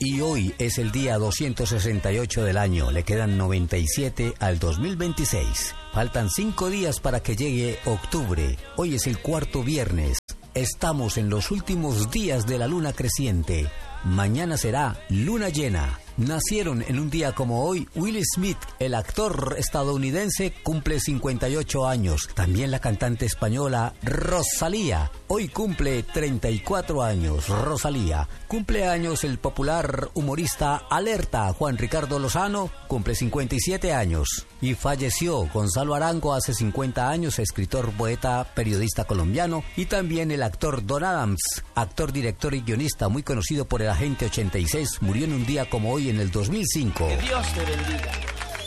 Y hoy es el día 268 del año. Le quedan 97 al 2026. Faltan 5 días para que llegue octubre. Hoy es el cuarto viernes. Estamos en los últimos días de la luna creciente. Mañana será luna llena. Nacieron en un día como hoy Will Smith, el actor estadounidense, cumple 58 años. También la cantante española Rosalía, hoy cumple 34 años. Rosalía. Cumple años el popular humorista Alerta, Juan Ricardo Lozano, cumple 57 años. Y falleció Gonzalo Arango hace 50 años, escritor, poeta, periodista colombiano. Y también el actor Don Adams, actor, director y guionista muy conocido por El Agente 86, murió en un día como hoy en el 2005. Que Dios te bendiga.